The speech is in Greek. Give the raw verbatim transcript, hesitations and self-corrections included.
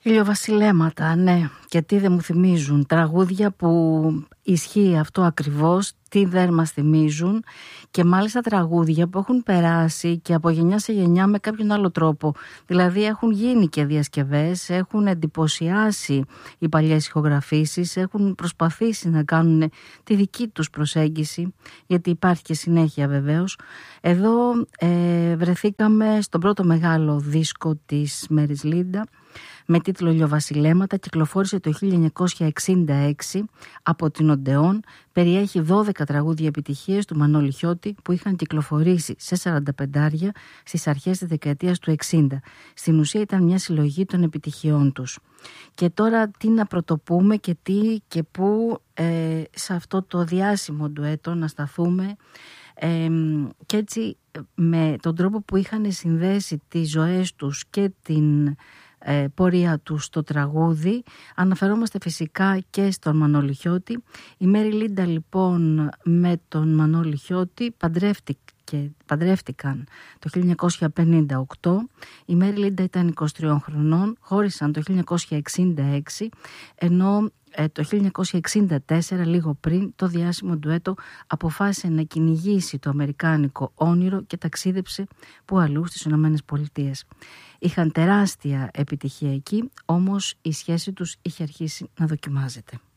Ηλιοβασιλέματα, ναι, και τι δεν μου θυμίζουν. Τραγούδια που ισχύει αυτό ακριβώς, τι δεν μας θυμίζουν, και μάλιστα τραγούδια που έχουν περάσει και από γενιά σε γενιά με κάποιον άλλο τρόπο. Δηλαδή έχουν γίνει και διασκευές, έχουν εντυπωσιάσει οι παλιές ηχογραφήσεις, έχουν προσπαθήσει να κάνουν τη δική τους προσέγγιση, γιατί υπάρχει και συνέχεια βεβαίως. Εδώ ε, βρεθήκαμε στον πρώτο μεγάλο δίσκο της Μέρις Λίντα, με τίτλο «Ηλιοβασιλέματα», κυκλοφόρησε το χίλια εννιακόσια εξήντα έξι από την Οντεόν. Περιέχει δώδεκα τραγούδια επιτυχίες του Μανώλη Χιώτη που είχαν κυκλοφορήσει σε σαρανταπεντάρια στις αρχές της δεκαετίας του εξήντα. Στην ουσία ήταν μια συλλογή των επιτυχιών τους. Και τώρα τι να πρωτοπούμε και τι και πού ε, σε αυτό το διάσημο ντουέτο να σταθούμε. Ε, και έτσι με τον τρόπο που είχαν συνδέσει τις ζωές τους και την Ε, πορεία του στο τραγούδι, αναφερόμαστε φυσικά και στον Μανώλη Χιώτη. Η Μέρι Λίντα λοιπόν με τον Μανώλη Χιώτη παντρεύτηκε, παντρεύτηκαν το χίλια εννιακόσια πενήντα οκτώ. Η Μέρι Λίντα ήταν είκοσι τριών χρονών, χώρισαν το χίλια εννιακόσια εξήντα έξι, ενώ ε, το χίλια εννιακόσια εξήντα τέσσερα, λίγο πριν, το διάσημο ντουέτο αποφάσισε να κυνηγήσει το αμερικάνικο όνειρο και ταξίδεψε που αλλού στις Ηνωμένες Πολιτείες. Είχαν τεράστια επιτυχία εκεί, όμως η σχέση τους είχε αρχίσει να δοκιμάζεται.